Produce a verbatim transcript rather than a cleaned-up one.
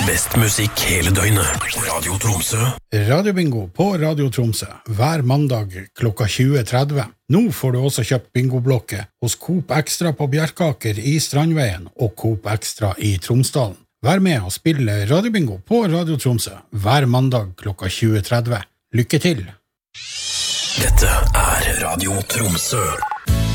Best musikk hele døgnet. Radio Tromsø. Radiobingo på Radio Tromsø. Hver mandag klokka tjue tretti. Nå får du også kjøpt bingoblokke hos Coop Extra på Bjerkaker i Strandveien og Coop Extra i Tromsdalen. Vær med og spille Radiobingo på Radio Tromsø hver mandag klokka tjue tretti. Lykke til! Dette er Radio Tromsø.